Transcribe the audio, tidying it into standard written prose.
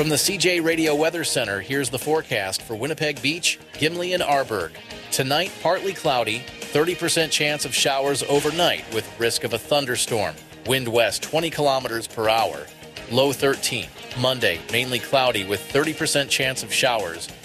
From the CJ Radio Weather Center, here's the forecast for Winnipeg Beach, Gimli, and Arborg. Tonight, partly cloudy, 30% chance of showers overnight with risk of a thunderstorm. Wind west 20 kilometers per hour. Low 13. Monday, mainly cloudy with 30% chance of showers.